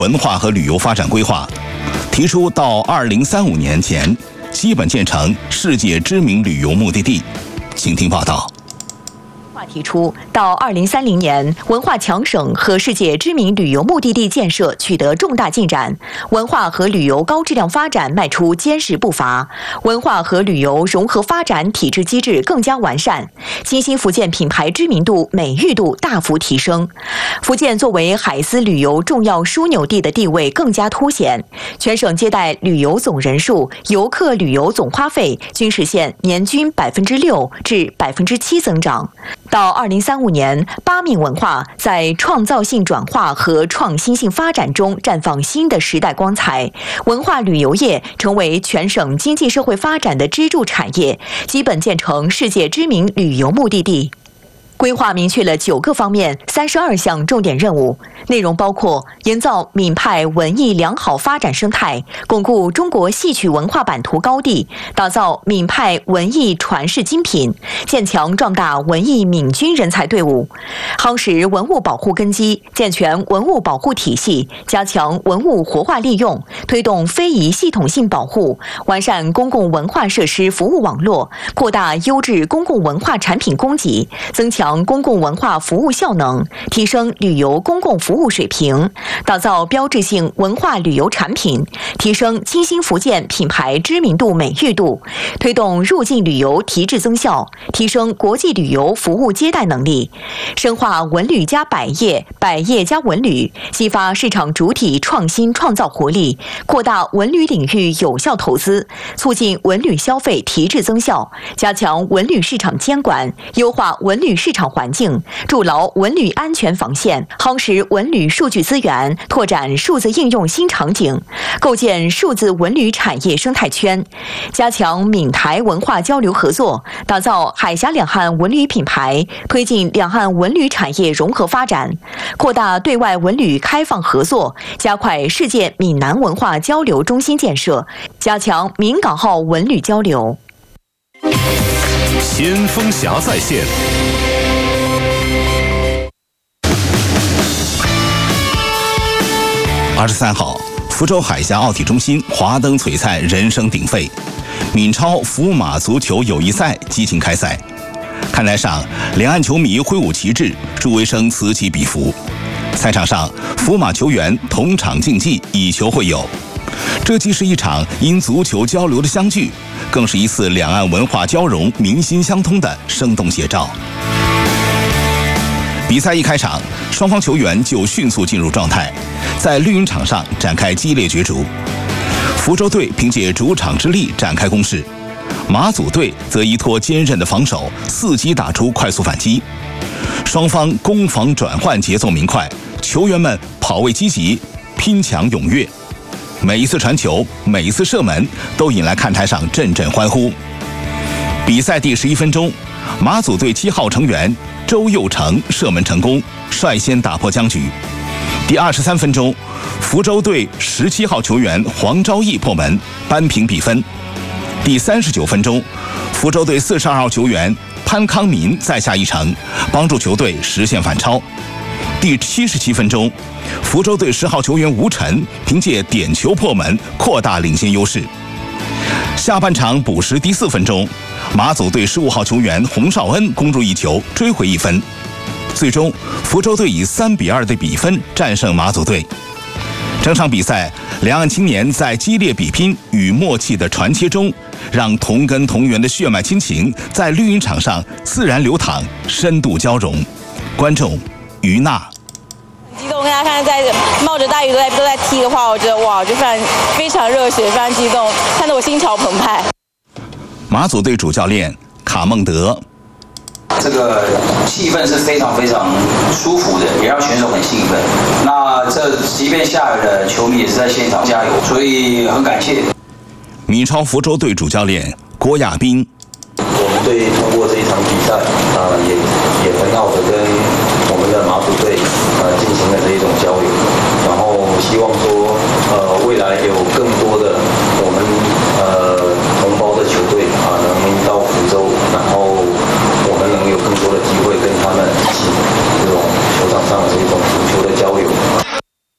文化和旅游发展规划，提出到2035年前基本建成世界知名旅游目的地。请听报道。 提出到2030年，文化强省和世界知名旅游目的地建设取得重大进展，文化和旅游高质量发展迈出坚实步伐，文化和旅游融合发展体制机制更加完善，金星福建品牌知名度、美誉度大幅提升。福建作为海丝旅游重要枢纽地的地位更加凸显，全省接待旅游总人数、游客旅游总花费均实现年均6%至7%增长。到2035年，巴闽文化在创造性转化和创新性发展中绽放新的时代光彩，文化旅游业成为全省经济社会发展的支柱产业，基本建成世界知名旅游目的地。规划明确了9个方面32项重点任务，内容包括营造闽派文艺良好发展生态，巩固中国戏曲文化版图高地，打造闽派文艺传世精品，建强壮大文艺闽军人才队伍，夯实文物保护根基，健全文物保护体系，加强文物活化利用，推动非遗系统性保护，完善公共文化设施服务网络，扩大优质公共文化产品供给，增强公共文化服务效能，提升旅游公共服务水平，打造标志性文化旅游产品，提升金星福建品牌知名度、美誉度，推动入境旅游提质增效，提升国际旅游服务接待能力，深化文旅加百业、百业加文旅，激发市场主体创新创造活力，扩大文旅领域有效投资，促进文旅消费提质增效，加强文旅市场监管，优化文旅市场环境，筑牢文旅安全防线，夯实文旅数据资源，拓展数字应用新场景，构建数字文旅产业生态圈，加强闽台文化交流合作，打造海峡两岸文旅品牌，推进两岸文旅产业融合发展，扩大对外文旅开放合作，加快世界闽南文化交流中心建设，加强闽港澳文旅交流。 先锋侠在线。 23号，福州海峡奥体中心华灯璀璨，人声鼎沸，闽超福马足球友谊赛激情开赛。看台上，两岸球迷挥舞旗帜，助威声此起彼伏。赛场上，福马球员同场竞技，以球会友。这既是一场因足球交流的相聚，更是一次两岸文化交融、民心相通的生动写照。比赛一开场，双方球员就迅速进入状态，在绿茵场上展开激烈角逐。福州队凭借主场之力展开攻势，马祖队则依托坚韧的防守，伺机打出快速反击。双方攻防转换节奏明快，球员们跑位积极，拼抢踊跃。每一次传球，每一次射门，都引来看台上阵阵欢呼。比赛第11分钟，马祖队7号成员周佑成射门成功，率先打破僵局。第23分钟，福州队17号球员黄昭义破门，扳平比分。第39分钟，福州队42号球员潘康民再下一城，帮助球队实现反超。第77分钟，福州队10号球员吴晨凭借点球破门，扩大领先优势。下半场补时第4分钟，马祖队15号球员洪绍恩攻入一球，追回1分。最终，福州队以3-2的比分战胜马祖队。整场比赛，两岸青年在激烈比拼与默契的传切中，让同根同源的血脉亲情在绿茵场上自然流淌，深度交融。观众于娜。 激动，跟大家看在冒着大雨都在踢的话，我觉得哇，就非常热血，非常激动，看得我心潮澎湃。 马祖队主教练卡孟德， 这个气氛是非常非常舒服的，也让选手很兴奋。那这即便下雨了，球迷也是在现场加油，所以很感谢。 闽超福州队主教练郭亚斌， 我们队通过这一场比赛，也很好的跟我们的马祖队进行了这一种交流，然后希望说未来有